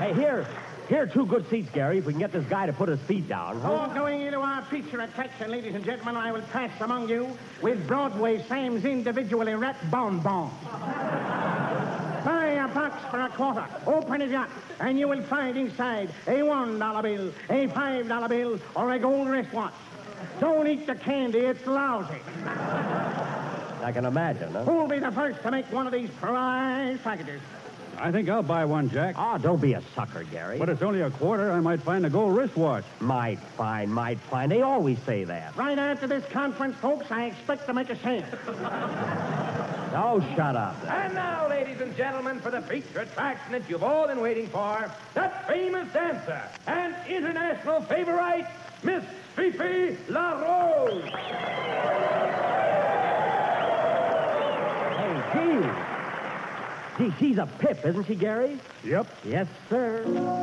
Hey, here are 2 good seats, Gary, if we can get this guy to put his feet down. Oh, going into our feature attraction, ladies and gentlemen, I will pass among you with Broadway Sam's individually wrapped bonbons. Buy a box for a quarter. Open it up, and you will find inside a $1 bill, a $5 bill, or a gold wristwatch. Don't eat the candy, it's lousy. I can imagine, huh? Who'll be the first to make one of these prize packages? I think I'll buy one, Jack. Oh, don't be a sucker, Gary. But it's only a quarter. I might find a gold wristwatch. Might find. They always say that. Right after this conference, folks, I expect to make a sale. Oh, shut up. And now, ladies and gentlemen, for the feature attraction that you've all been waiting for, that famous dancer and international favorite, Miss Fifi LaRose. Hey, gee, she's a pip, isn't she, Gary? Yep. Yes, sir.